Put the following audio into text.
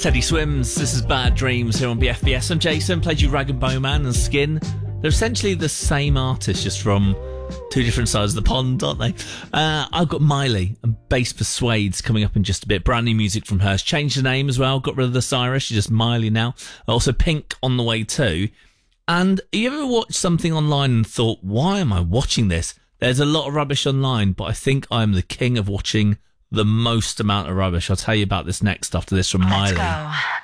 Teddy Swims, this is Bad Dreams here on BFBS. I'm Jason, played you Rag and Bowman and Skin. They're essentially the same artist, just from two different sides of the pond, aren't they? I've got Miley and Bass Persuades coming up in just a bit. Brand new music from her. She's changed the name as well, got rid of the Cyrus, she's just Miley now. Also Pink on the way too. And have you ever watched something online and thought, why am I watching this? There's a lot of rubbish online, but I think I'm the king of watching the most amount of rubbish. I'll tell you about this next after this from Miley. Let's go.